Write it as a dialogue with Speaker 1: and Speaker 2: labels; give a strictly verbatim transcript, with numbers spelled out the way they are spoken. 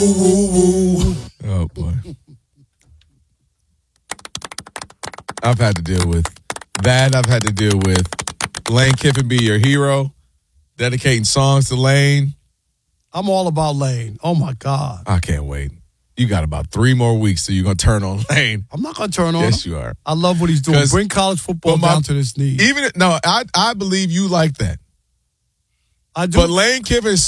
Speaker 1: Oh, boy. I've had to deal with that. I've had to deal with Lane Kiffin be your hero, dedicating songs to Lane.
Speaker 2: I'm all about Lane. Oh, my God.
Speaker 1: I can't wait. You got about three more weeks till you're going to turn on Lane.
Speaker 2: I'm not going to turn on
Speaker 1: Yes,
Speaker 2: him.
Speaker 1: you are.
Speaker 2: I love what he's doing. Bring college football
Speaker 1: my,
Speaker 2: down to this knee.
Speaker 1: Even No, I, I believe you like that.
Speaker 2: I do.
Speaker 1: But Lane Kiffin